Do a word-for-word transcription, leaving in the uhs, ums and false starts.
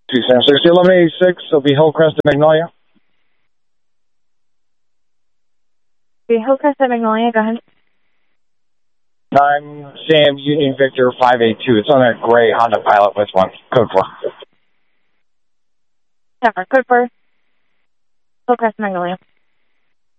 two seven six eleven eighty-six, it'll be Hillcrest and Magnolia. Be Hillcrest and Magnolia, go ahead. I'm Sam Union Victor five eight two. It's on that gray Honda Pilot with one. Code four. Code four. Hillcrest and Magnolia.